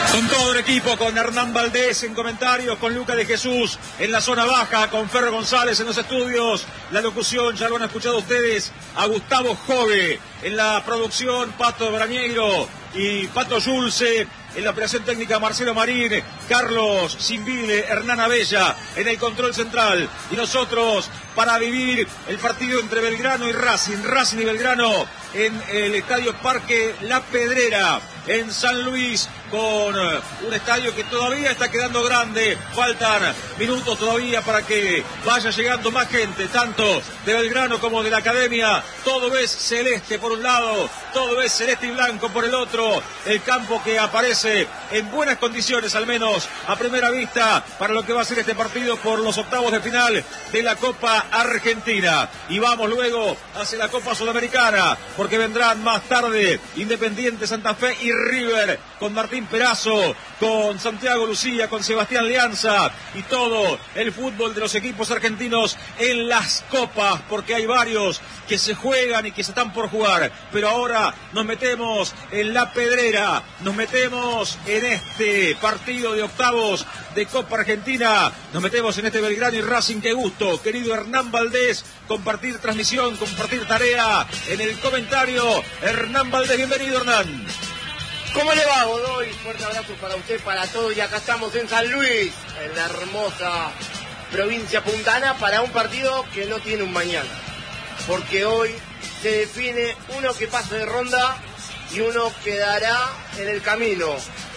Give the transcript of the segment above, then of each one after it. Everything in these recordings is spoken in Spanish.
Con todo el equipo, con Hernán Valdés en comentarios, con Luca de Jesús en la zona baja, con Ferro González en los estudios, la locución, ya lo han escuchado ustedes, a Gustavo Jove en la producción, Pato Brañeiro y Pato Yulce, en la operación técnica Marcelo Marín, Carlos Simbile, Hernán Abella en el control central, y nosotros para vivir el partido entre Belgrano y Racing y Belgrano en el Estadio Parque La Pedrera en San Luis, con un estadio que todavía está quedando grande, faltan minutos todavía para que vaya llegando más gente, tanto de Belgrano como de la Academia. Todo es celeste por un lado, todo es celeste y blanco por el otro, el campo que aparece en buenas condiciones, al menos a primera vista, para lo que va a ser este partido por los octavos de final de la Copa Argentina. Y vamos luego hacia la Copa Sudamericana, porque vendrán más tarde Independiente Santa Fe y River, con Martín Perazo, con Santiago Lucía, con Sebastián Leanza, y todo el fútbol de los equipos argentinos en las copas, porque hay varios que se juegan y que se están por jugar. Pero ahora nos metemos en La Pedrera, nos metemos en este partido de octavos de Copa Argentina, nos metemos en este Belgrano y Racing. Qué gusto, querido Hernán Valdés, compartir transmisión, compartir tarea en el comentario. Hernán Valdés, bienvenido, Hernán. ¿Cómo le va, Godoy? Fuerte abrazo para usted, para todos, y acá estamos en San Luis, en la hermosa provincia puntana, para un partido que no tiene un mañana, porque hoy se define uno que pase de ronda y uno quedará en el camino.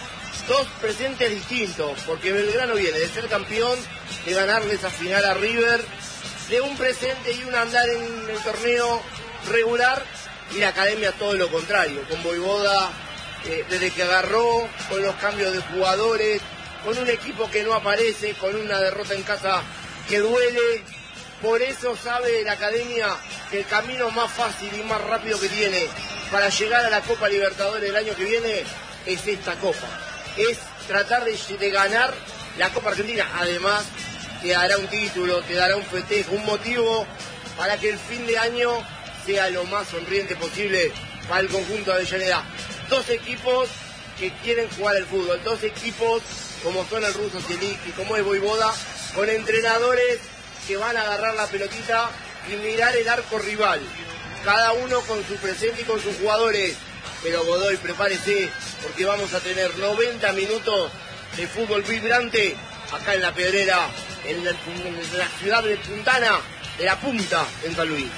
Dos presentes distintos, porque Belgrano viene de ser campeón, de ganarle esa final a River, de un presente y un andar en el torneo regular, y la Academia todo lo contrario, con Voivoda desde que agarró, con los cambios de jugadores, con un equipo que no aparece, con una derrota en casa que duele. Por eso sabe la Academia que el camino más fácil y más rápido que tiene para llegar a la Copa Libertadores el año que viene es esta Copa. Es tratar de ganar la Copa Argentina. Además, te dará un título, te dará un festejo, un motivo para que el fin de año sea lo más sonriente posible para el conjunto de Avellaneda. Dos equipos que quieren jugar al fútbol, dos equipos como son el ruso Celic y como es Voivoda, con entrenadores que van a agarrar la pelotita y mirar el arco rival, cada uno con su presente y con sus jugadores. Pero Godoy, prepárese, porque vamos a tener 90 minutos de fútbol vibrante acá en La Pedrera, en la ciudad de Puntana, de La Punta, en San Luis.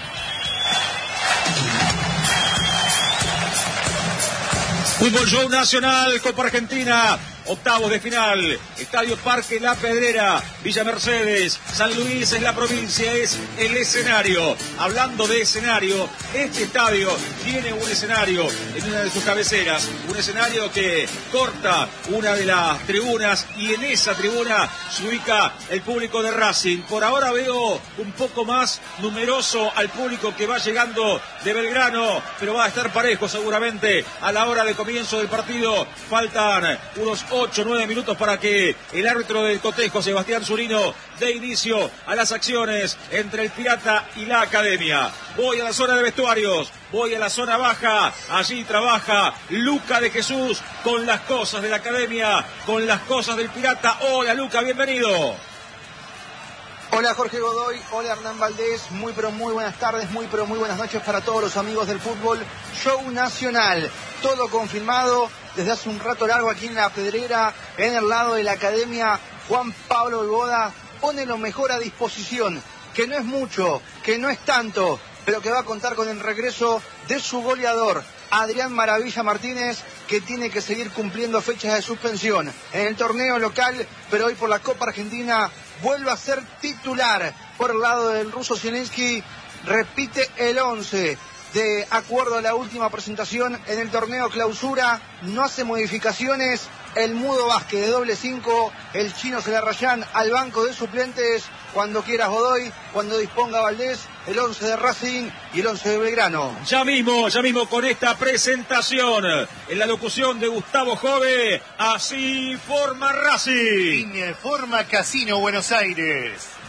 Fútbol Show Nacional, Copa Argentina, octavos de final, Estadio Parque La Pedrera, Villa Mercedes, San Luis es la provincia, es el escenario. Hablando de escenario, este estadio tiene un escenario en una de sus cabeceras, un escenario que corta una de las tribunas, y en esa tribuna se ubica el público de Racing. Por ahora veo un poco más numeroso al público que va llegando de Belgrano, pero va a estar parejo seguramente a la hora de comienzo del partido. Faltan unos 8 o 9 minutos para que el árbitro del cotejo, Sebastián Zurino, dé inicio a las acciones entre el Pirata y la Academia. Voy a la zona de vestuarios, voy a la zona baja, allí trabaja Luca de Jesús con las cosas de la Academia, con las cosas del Pirata. Hola Luca, bienvenido. Hola Jorge Godoy, hola Hernán Valdés, muy buenas tardes, muy buenas noches para todos los amigos del fútbol. Show Nacional, todo confirmado desde hace un rato largo aquí en La Pedrera, en el lado de la Academia. Juan Pablo Voivoda pone lo mejor a disposición, que no es mucho, que no es tanto, pero que va a contar con el regreso de su goleador, Adrián Maravilla Martínez, que tiene que seguir cumpliendo fechas de suspensión en el torneo local, pero hoy por la Copa Argentina vuelve a ser titular por el lado del ruso Zielinski. Repite el 11 de acuerdo a la última presentación en el torneo clausura, no hace modificaciones. El Mudo Vázquez de doble 5, el chino Celarrayán al banco de suplentes. Cuando quieras Godoy, cuando disponga Valdés, el 11 de Racing y el 11 de Belgrano. Ya mismo con esta presentación, en la locución de Gustavo Jove, así forma Racing. Forma Casino Buenos Aires.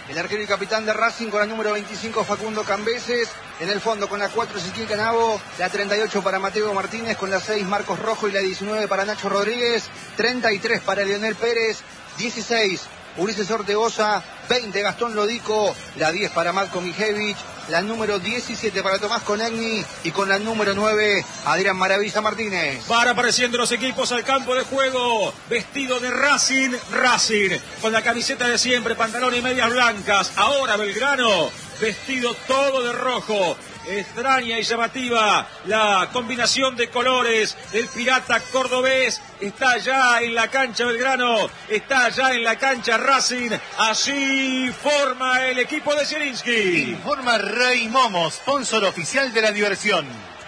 El arquero y capitán de Racing con la número 25 Facundo Cambeses. En el fondo con la 4 Ezequiel Canavo, la 38 para Mateo Martínez, con la 6 Marcos Rojo y la 19 para Nacho Rodríguez, 33 para Leonel Pérez, 16 Ulises Ortegoza, 20 Gastón Lodico, la 10 para Matko Mijevich, la número 17 para Tomás Conegni y con la número 9 Adrián Maravilla Martínez. Van apareciendo los equipos al campo de juego, vestido de Racing, con la camiseta de siempre, pantalón y medias blancas. Ahora Belgrano, vestido todo de rojo. Extraña y llamativa la combinación de colores del pirata cordobés. Está ya en la cancha Belgrano, está ya en la cancha Racing. Así forma el equipo de Zielinski. Informa Rey Momo, sponsor oficial de la diversión.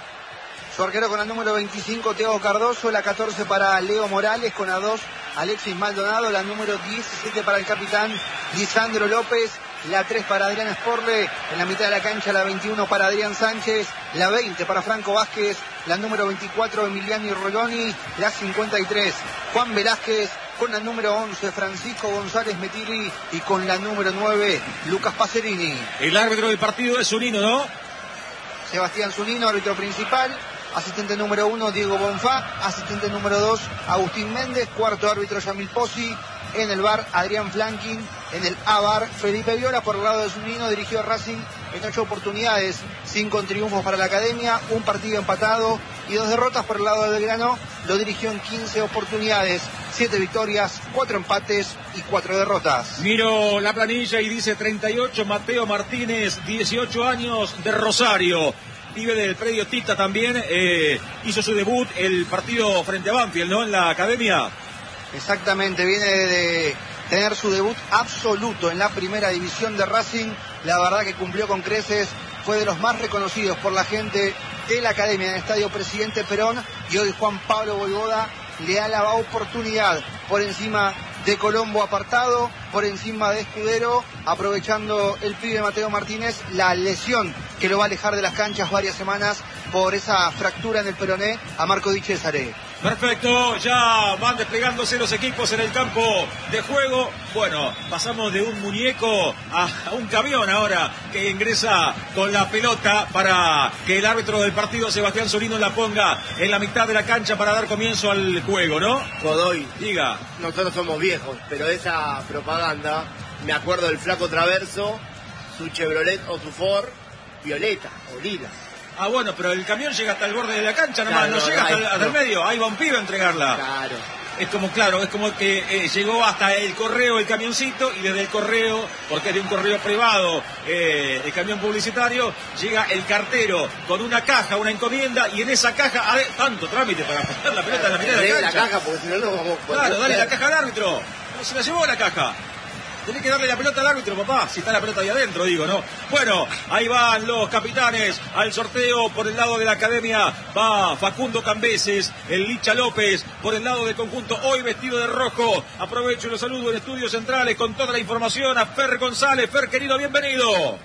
Su arquero con la número 25 Teo Cardoso, la 14 para Leo Morales, con la 2 Alexis Maldonado, la número 17 para el capitán Lisandro López, la 3 para Adrián Sporle, en la mitad de la cancha la 21 para Adrián Sánchez, la 20 para Franco Vázquez, la número 24 Emiliano Roloni, la 53 Juan Velázquez, con la número 11 Francisco González Metili y con la número 9 Lucas Pacerini. El árbitro del partido es Zunino, ¿no? Sebastián Zunino, árbitro principal. Asistente número 1, Diego Bonfá. Asistente número 2, Agustín Méndez. Cuarto árbitro, Yamil Pozzi. En el VAR, Adrián Flankin. En el A-VAR, Felipe Viola. Por el lado de Zunino, dirigió a Racing en 8 oportunidades. 5 triunfos para la Academia, un partido empatado y 2 derrotas. Por el lado de Belgrano, lo dirigió en 15 oportunidades. 7 victorias, 4 empates y 4 derrotas. Miro la planilla y dice 38, Mateo Martínez, 18 años, de Rosario. Vive del predio Tita también, hizo su debut el partido frente a Banfield, ¿no? En la Academia. Exactamente, viene de tener su debut absoluto en la primera división de Racing. La verdad que cumplió con creces, fue de los más reconocidos por la gente de la Academia en el Estadio Presidente Perón, y hoy Juan Pablo Voivoda le da la oportunidad por encima de Colombo apartado, por encima de Escudero, aprovechando el pibe Mateo Martínez la lesión que lo va a alejar de las canchas varias semanas por esa fractura en el peroné a Marco Di Cesare. Perfecto, ya van desplegándose los equipos en el campo de juego. Bueno, pasamos de un muñeco a un camión ahora que ingresa con la pelota para que el árbitro del partido, Sebastián Zunino, la ponga en la mitad de la cancha para dar comienzo al juego, ¿no? Godoy, Diga. nosotros somos viejos, pero de esa propaganda me acuerdo del Flaco Traverso, su Chevrolet o su Ford, violeta o lila. Ah, bueno, pero el camión llega hasta el borde de la cancha nomás, Claro, no llega hasta el medio. Ahí va un pibe a entregarla. Claro. Es como que llegó hasta el correo el camioncito, y desde el correo, porque es de un correo privado, el camión publicitario, llega el cartero con una caja, una encomienda, y en esa caja, tanto trámite para poner la pelota en la mitad de la cancha. La caja, porque si no, no vamos a poder. Claro, dale la caja al árbitro. No se la llevó la caja. Tenés que darle la pelota al árbitro, papá, si está la pelota ahí adentro, digo, ¿no? Bueno, ahí van los capitanes al sorteo. Por el lado de la Academia va Facundo Cambeses, el Licha López, por el lado del conjunto, hoy vestido de rojo. Aprovecho y los saludo en Estudios Centrales con toda la información a Fer González. Fer, querido, bienvenido.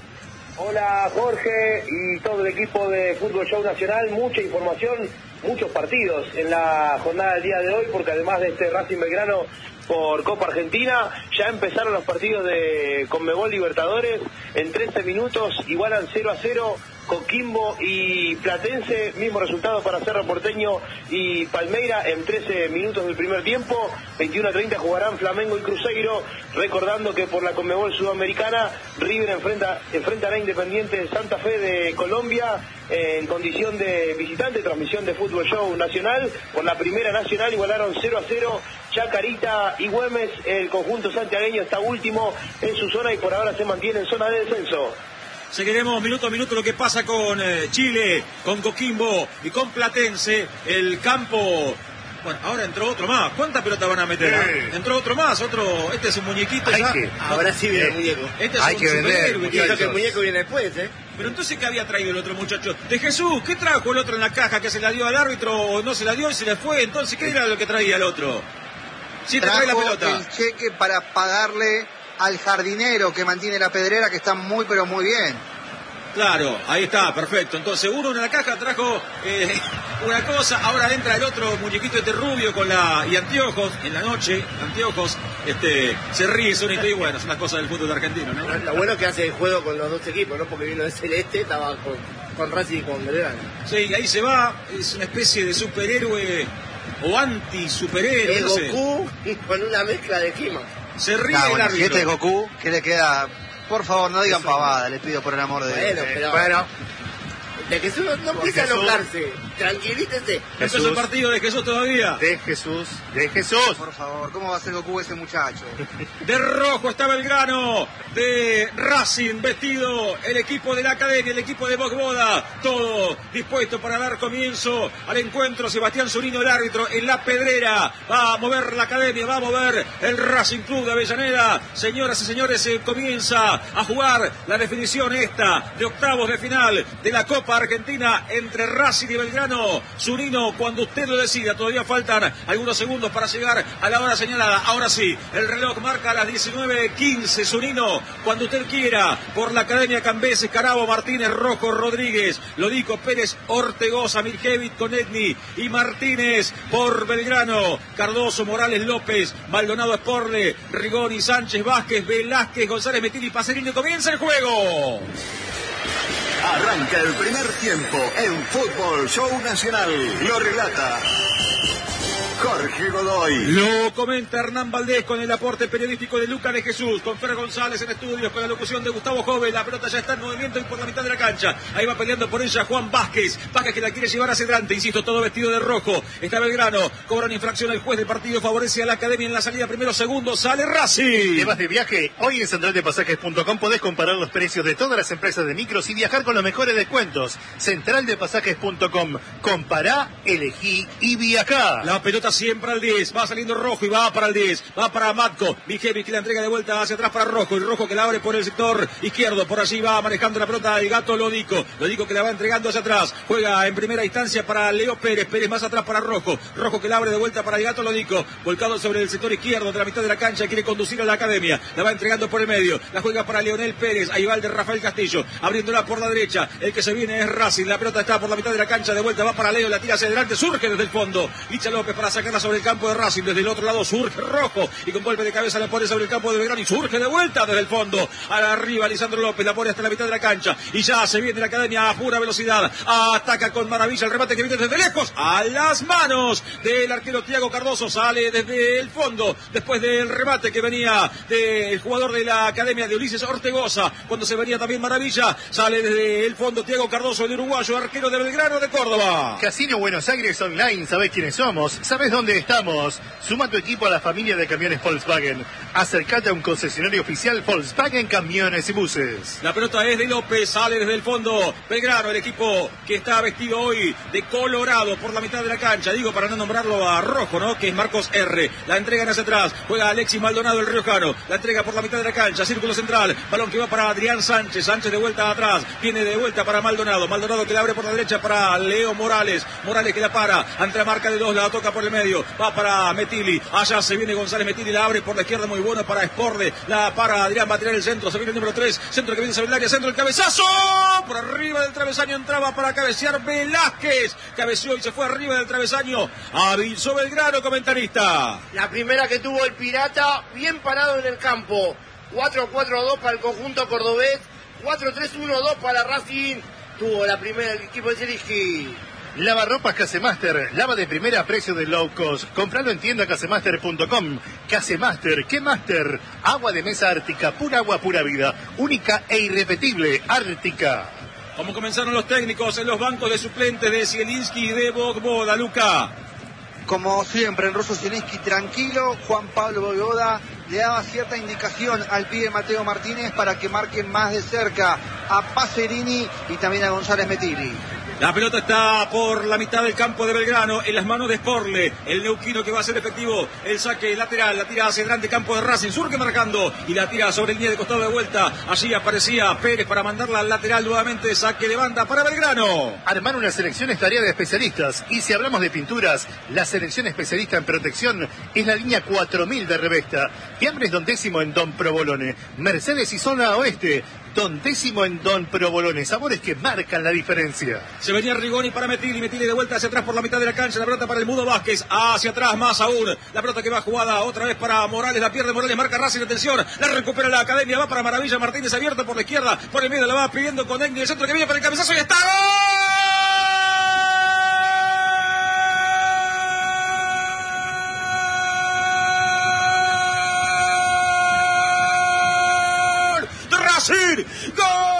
Hola Jorge y todo el equipo de Fútbol Show Nacional, mucha información, muchos partidos en la jornada del día de hoy, porque además de este Racing Belgrano por Copa Argentina, ya empezaron los partidos de Conmebol Libertadores. En 13 minutos igualan 0-0 Coquimbo y Platense, mismo resultado para Cerro Porteño y Palmeira en 13 minutos del primer tiempo. 21:30 jugarán Flamengo y Cruzeiro, recordando que por la Conmebol Sudamericana River enfrentará a Independiente de Santa Fe de Colombia en condición de visitante. Transmisión de Fútbol Show Nacional. Por la Primera Nacional igualaron 0-0 Chacarita y Güemes. El conjunto santiagueño está último en su zona y por ahora se mantiene en zona de descenso. Seguiremos minuto a minuto lo que pasa con Chile, con Coquimbo y con Platense. El campo... Bueno, ahora entró otro más. ¿Cuántas pelotas van a meter? Sí. Entró otro más, otro... Este es un muñequito ya. Ahora sí viene el muñeco. Este es hay un que vender. Que el muñeco viene después, ¿eh? Pero entonces, ¿qué había traído el otro muchacho? De Jesús, ¿qué trajo el otro en la caja? ¿Que se la dio al árbitro o no se la dio y se le fue? Entonces, ¿qué era lo que traía el otro? Sí, trae la pelota. El cheque para pagarle al jardinero que mantiene la pedrera, que está muy pero muy bien. Claro, ahí está, perfecto. Entonces uno en la caja trajo una cosa, ahora entra el otro muñequito rubio y anteojos, en la noche, anteojos, se ríe, y bueno, es una cosa del fútbol argentino, ¿no? Lo bueno que hace el juego con los dos equipos, ¿no? Porque vino de Celeste, estaba con Racing y con Belgrano. Sí, y ahí se va, es una especie de superhéroe o anti-superhéroe. Es no sé. Goku con una mezcla de clima. Se ríe el Bueno, árbitro. si este es Goku, ¿qué le queda? Por favor, no digan pavada, les pido por el amor de Dios. Bueno, de Jesús no empieza a enojarse. Tranquilícese. Empezó el partido de Jesús todavía. De Jesús. Por favor, ¿cómo va a ser Goku ese muchacho? De rojo está Belgrano, de Racing vestido el equipo de la Academia, el equipo de Bogboda, todo dispuesto para dar comienzo al encuentro. Sebastián Zunino, el árbitro, en la pedrera, va a mover la Academia, va a mover el Racing Club de Avellaneda. Señoras y señores, se comienza a jugar la definición de octavos de final de la Copa Argentina entre Racing y Belgrano. Zunino, cuando usted lo decida, todavía faltan algunos segundos para llegar a la hora señalada. Ahora sí, el reloj marca las 19:15. Zunino, cuando usted quiera, por la Academia Cambeses, Carabo, Martínez, Rojo, Rodríguez, Lodico, Pérez, Ortegoza, Mirkevich, Conetni y Martínez por Belgrano. Cardoso, Morales, López, Maldonado, Esporle, Rigoni, Sánchez, Vázquez, Velázquez, González, Metilli, Pacerini. Comienza el juego. Arranca el primer tiempo en Fútbol Show Nacional. Lo relata Jorge Godoy. Lo comenta Hernán Valdés con el aporte periodístico de Lucas de Jesús, con Fer González en estudios, con la locución de Gustavo Jove. La pelota ya está en movimiento y por la mitad de la cancha. Ahí va peleando por ella Juan Vázquez. Vázquez que la quiere llevar hacia adelante, insisto, todo vestido de rojo. Está Belgrano, cobran infracción el juez del partido, favorece a la Academia en la salida. Primero, segundo, sale Racing. ¿Te vas de viaje? Hoy en centraldepasajes.com podés comparar los precios de todas las empresas de micros y viajar con los mejores descuentos. Centraldepasajes.com. Compará, elegí y viajá. La pelota siempre al 10, va saliendo Rojo y va para el 10, va para Matko, Mijevich que la entrega de vuelta hacia atrás para Rojo, y Rojo que la abre por el sector izquierdo, por allí va manejando la pelota el gato Lodico que la va entregando hacia atrás, juega en primera instancia para Leo Pérez, Pérez más atrás para Rojo que la abre de vuelta para el gato Lodico, volcado sobre el sector izquierdo de la mitad de la cancha, quiere conducir a la Academia, la va entregando por el medio, la juega para Leonel Pérez, ahí va el de Rafael Castillo, abriéndola por la derecha, el que se viene es Racing, la pelota está por la mitad de la cancha, de vuelta va para Leo, la tira hacia adelante, surge desde el fondo, Licha López para sacarla sobre el campo de Racing, desde el otro lado surge Rojo y con golpe de cabeza la pone sobre el campo de Belgrano y surge de vuelta desde el fondo, arriba Lisandro López, la pone hasta la mitad de la cancha y ya se viene la Academia a pura velocidad, ataca con maravilla el remate que viene desde lejos, a las manos del arquero Thiago Cardoso, sale desde el fondo, después del remate que venía del jugador de la Academia de Ulises Ortegoza, cuando se venía también maravilla, sale desde el fondo Thiago Cardoso, el uruguayo, arquero de Belgrano de Córdoba. Casino Buenos Aires Online, ¿sabés quiénes somos? ¿Sabés dónde estamos? Suma tu equipo a la familia de camiones Volkswagen. Acércate a un concesionario oficial Volkswagen Camiones y Buses. La pelota es de López, sale desde el fondo Belgrano, el equipo que está vestido hoy de colorado por la mitad de la cancha, digo para no nombrarlo a Rojo, ¿no? Que es Marcos R. La entregan hacia atrás, juega Alexis Maldonado el riojano, la entrega por la mitad de la cancha, círculo central, balón que va para Adrián Sánchez, Sánchez de vuelta atrás, viene de vuelta para Maldonado, Maldonado que la abre por la derecha para Leo Morales, Morales que la para, ante la marca de dos, la toca por el medio, va para Metilli, allá se viene González Metilli, la abre por la izquierda, muy bueno para Esporle, la para Adrián, va a tirar el centro, se viene el número 3, centro que viene sobre el área, centro el cabezazo, por arriba del travesaño entraba para cabecear Velázquez, cabeceó y se fue arriba del travesaño, avisó Belgrano, comentarista. La primera que tuvo el Pirata, bien parado en el campo, 4-4-2 para el conjunto cordobés, 4-3-1-2 para Racing, tuvo la primera el equipo de Zielinski. Lavarropas Casemaster, lava de primera a precio de low cost. Compralo en tienda casemaster.com. Casemaster, ¿qué master? Agua de mesa Ártica, pura agua, pura vida. Única e irrepetible, Ártica. ¿Cómo comenzaron los técnicos en los bancos de suplentes de Zielinski y de Bogboda, Luca? Como siempre, en ruso Zielinski tranquilo, Juan Pablo Bogboda le daba cierta indicación al pibe Mateo Martínez para que marquen más de cerca a Pacerini y también a González Metilli. La pelota está por la mitad del campo de Belgrano, en las manos de Esporle, el neuquino que va a ser efectivo, el saque lateral, la tira hacia el grande campo de Racing, surge marcando y la tira sobre el línea de costado de vuelta, allí aparecía Pérez para mandarla al lateral nuevamente, saque de banda para Belgrano. Armar una selección es tarea de especialistas, y si hablamos de pinturas, la selección especialista en protección es la línea 4000 de Revesta, Fiambres Don Décimo en Don Provolone, Mercedes y Zona Oeste, Don Décimo en Don Provolone, sabores que marcan la diferencia. Se venía Rigoni para Metilli de vuelta hacia atrás por la mitad de la cancha, la pelota para el Mudo Vázquez, hacia atrás más aún, la pelota que va jugada otra vez para Morales, la pierde Morales, marca Racing, atención, la recupera la Academia, va para Maravilla, Martínez abierto por la izquierda, por el medio la va pidiendo con Engel, el centro que viene para el cabezazo y está ¡gol! ¡Racing! ¡Gol!